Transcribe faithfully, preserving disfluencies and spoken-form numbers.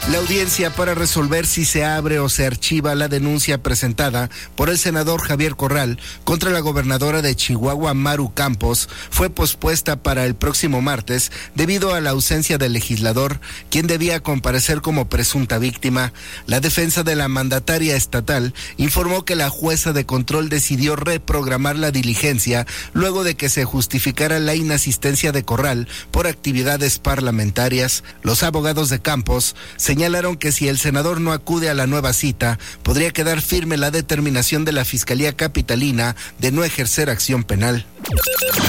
La audiencia para resolver si se abre o se archiva la denuncia presentada por el senador Javier Corral contra la gobernadora de Chihuahua, Maru Campos, fue pospuesta para el próximo martes debido a la ausencia del legislador, quien debía comparecer como presunta víctima. La defensa de la mandataria estatal informó que la jueza de control decidió reprogramar la diligencia luego de que se justificara la inasistencia de Corral por actividades parlamentarias. Los abogados de Campos señalaron que si el senador no acude a la nueva cita, podría quedar firme la determinación de la Fiscalía Capitalina de no ejercer acción penal.